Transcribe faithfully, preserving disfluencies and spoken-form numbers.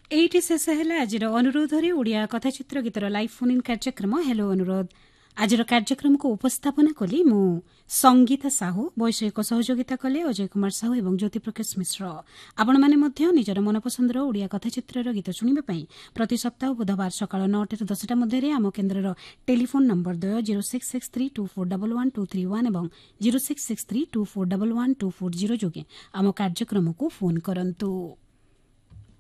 Eighty शेष है आज अनुरोध ओडिया कथाचित्र गीतर लाइव फोन इन कार्यक्रम हेलो अनुरोध आज कार्यक्रम को उपस्थापना कली मु संगीता साहू वैषयिक सहयोगिता कले अजय कुमार साहू और ज्योति प्रकाश मिश्र आपण माने मध्य निजर मनपसंदर ओडिया कथाचित्र गीत शुणा प्रति सप्ताह बुधवार सकाळ नौटा दसटा मध्य आम केन्द्र टेलीफोन नंबर द्वय zero six six three to four double one two three one और zero six six three to four double one two four zero जोगे आम कार्यक्रम को फोन करंतु।